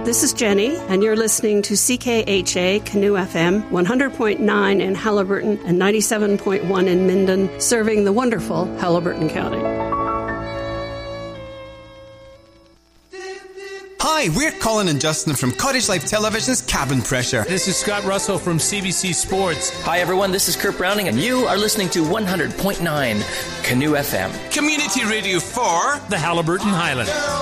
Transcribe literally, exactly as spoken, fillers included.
This is Jenny, and you're listening to C K H A Canoe F M, one hundred point nine in Haliburton and ninety-seven point one in Minden, serving the wonderful Haliburton County. Hi, we're Colin and Justin from Cottage Life Television's Cabin Pressure. This is Scott Russell from C B C Sports. Hi everyone, this is Kurt Browning and you are listening to one hundred point nine Canoe F M. Community radio for the Haliburton Highlands.